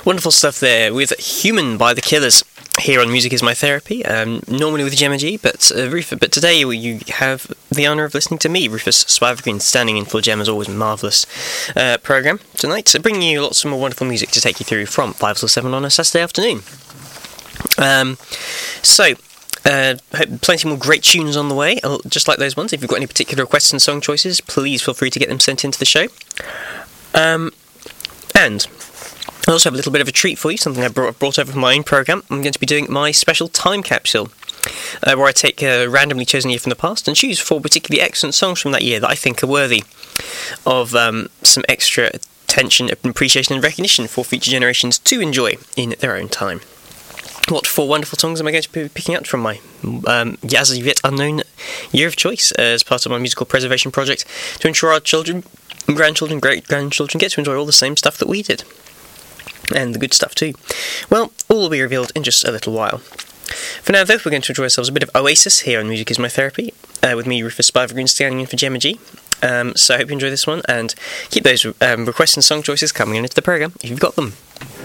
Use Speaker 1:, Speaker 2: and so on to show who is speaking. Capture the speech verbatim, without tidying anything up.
Speaker 1: Wonderful stuff there with Human by The Killers here on Music Is My Therapy, um, normally with Gemma G, but uh, Rufus, but today you have the honour of listening to me, Rufus Swavergreen, standing in for Gemma's always marvellous uh, programme tonight, so bringing you lots of more wonderful music to take you through from five till seven on a Saturday afternoon. Um, so, Uh, plenty more great tunes on the way, just like those ones. If you've got any particular requests and song choices, please feel free to get them sent into the show. Um, and I also have a little bit of a treat for you, something I brought, brought over from my own programme. I'm going to be doing my special time capsule, uh, where I take a randomly chosen year from the past and choose four particularly excellent songs from that year that I think are worthy of um, some extra attention, appreciation and recognition for future generations to enjoy in their own time. What four wonderful songs am I going to be picking out from my um, as of yet unknown year of choice uh, as part of my musical preservation project to ensure our children, grandchildren, great-grandchildren get to enjoy all the same stuff that we did. And the good stuff too. Well, all will be revealed in just a little while. For now though, we're going to enjoy ourselves a bit of Oasis here on Music Is My Therapy, uh, with me, Rufus Swavergreen, standing in for Gemma G. Um, so I hope you enjoy this one, and keep those um, requests and song choices coming in into the programme if you've got them.